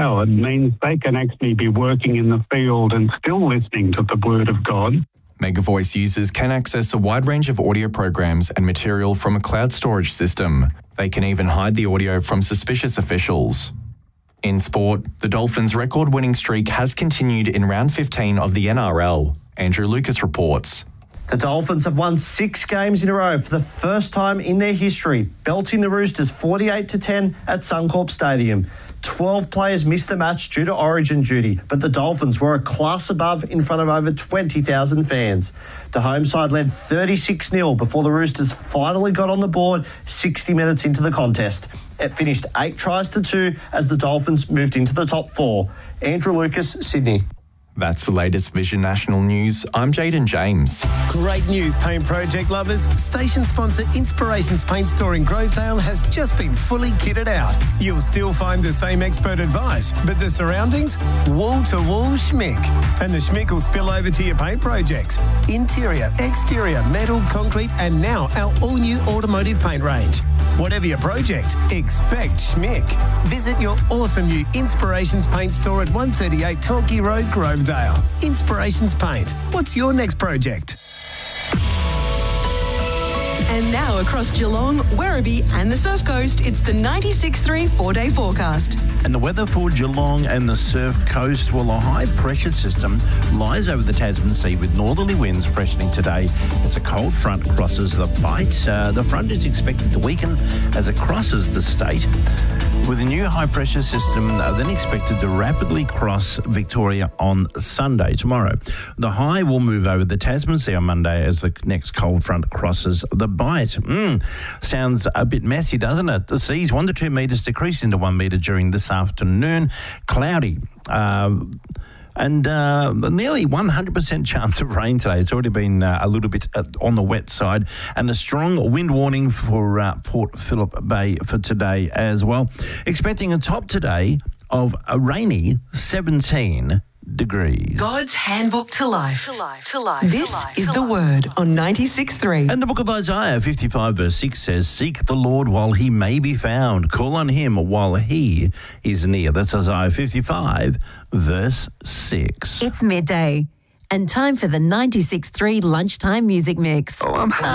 powered means they can actually be working in the field and still listening to the Word of God. Megavoice users can access a wide range of audio programs and material from a cloud storage system. They can even hide the audio from suspicious officials. In sport, the Dolphins' record-winning streak has continued in round 15 of the NRL. Andrew Lucas reports. The Dolphins have won 6 games in a row for the first time in their history, belting the Roosters 48-10 at Suncorp Stadium. 12 players missed the match due to origin duty, but the Dolphins were a class above in front of over 20,000 fans. The home side led 36-0 before the Roosters finally got on the board 60 minutes into the contest. It finished 8-2 as the Dolphins moved into the top 4. Andrew Lucas, Sydney. That's the latest Vision National News. I'm Jaden James. Great news, paint project lovers. Station sponsor Inspirations Paint Store in Grovedale has just been fully kitted out. You'll still find the same expert advice, but the surroundings? Wall-to-wall schmick. And the schmick will spill over to your paint projects. Interior, exterior, metal, concrete, and now our all-new automotive paint range. Whatever your project, expect schmick. Visit your awesome new Inspirations Paint Store at 138 Torquay Road, Grovedale. Inspirations Paint. What's your next project? And now across Geelong, Werribee and the Surf Coast, it's the 96.3 4-day forecast. And the weather for Geelong and the Surf Coast, well, a high-pressure system lies over the Tasman Sea with northerly winds freshening today as a cold front crosses the Bight. The front is expected to weaken as it crosses the state, with a new high-pressure system then expected to rapidly cross Victoria on Sunday, tomorrow. The high will move over the Tasman Sea on Monday as the next cold front crosses the Bight. Sounds a bit messy, doesn't it? The seas 1 to 2 metres decrease into 1 metre during this afternoon. Cloudy. And nearly 100% chance of rain today. It's already been a little bit on the wet side. And a strong wind warning for Port Phillip Bay for today as well. Expecting a top today of a rainy 17 degrees. God's handbook to life. This is the Word on 96.3. And the book of Isaiah 55 verse 6 says, "Seek the Lord while he may be found. Call on him while he is near." That's Isaiah 55 verse 6. It's midday and time for the 96.3 lunchtime music mix. Oh, I'm